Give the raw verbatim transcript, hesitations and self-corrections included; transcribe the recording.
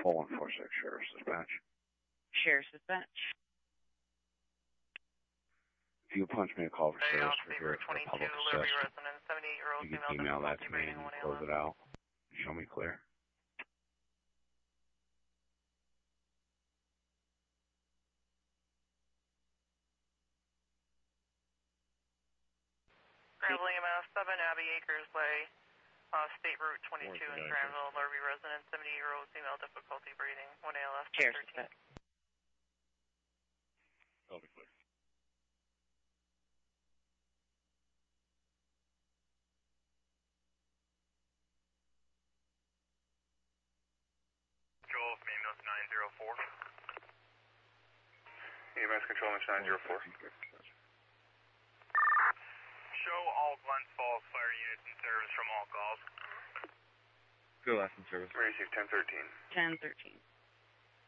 four one four six, Sheriff's Dispatch. Sheriff's Dispatch. If you punch me a call for Hey, service Officer for twenty-two, public Liberty assessment, resident, seventy-eight-year-old you female can email that to difficulty me breathing, and one close A L S. it out. Show me clear. Granville E M S, seven Abbey Acres Way, uh, State Route twenty-two in Granville, Liberty resident, seventy-year-old female difficulty breathing, one A L S. Sheriff's Dispatch. I'll be clear. Control from E M S nine zero four. E M S Control nine zero four. Show all Glens Falls fire units in service from all calls. Good last in service. Receive ten thirteen. ten thirteen.